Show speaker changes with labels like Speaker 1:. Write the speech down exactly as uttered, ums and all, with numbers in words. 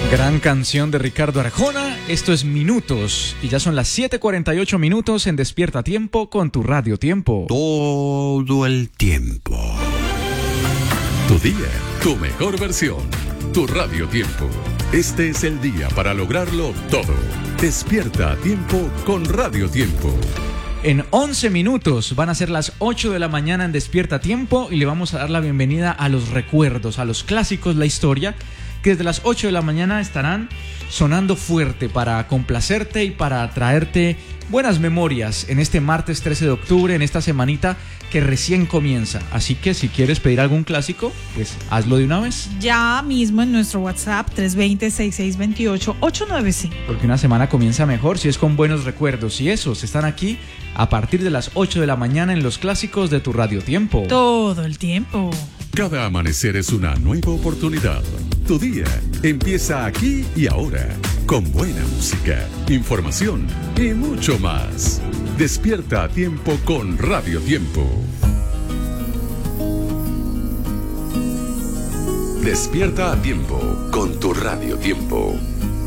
Speaker 1: Gran canción de Ricardo Arjona. Esto es Minutos y ya son las siete cuarenta y ocho minutos en Despierta Tiempo con tu Radio Tiempo.
Speaker 2: Todo el tiempo.
Speaker 3: Tu día, tu mejor versión, tu Radio Tiempo. Este es el día para lograrlo todo. Despierta a tiempo con Radio Tiempo.
Speaker 1: En once minutos van a ser las ocho de la mañana en Despierta Tiempo y le vamos a dar la bienvenida a los recuerdos, a los clásicos, la historia, que desde las ocho de la mañana estarán sonando fuerte para complacerte y para traerte buenas memorias en este martes trece de octubre, en esta semanita que recién comienza. Así que si quieres pedir algún clásico, pues hazlo de una vez.
Speaker 4: Ya mismo en nuestro WhatsApp tres dos cero, seis seis dos ocho, ocho nueve cinco.
Speaker 1: Porque una semana comienza mejor si es con buenos recuerdos. Y esos están aquí a partir de las ocho de la mañana en los clásicos de tu Radio Tiempo.
Speaker 4: Todo el tiempo.
Speaker 3: Cada amanecer es una nueva oportunidad. Tu día empieza aquí y ahora, con buena música, información y mucho más. Despierta a tiempo con Radio Tiempo. Despierta a tiempo con tu Radio Tiempo.